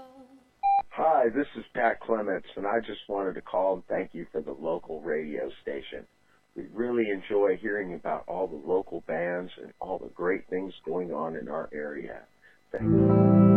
Hi, this is Pat Clements, and I just wanted to call and thank you for the local radio station. We really enjoy hearing about all the local bands and all the great things going on in our area. Thank you.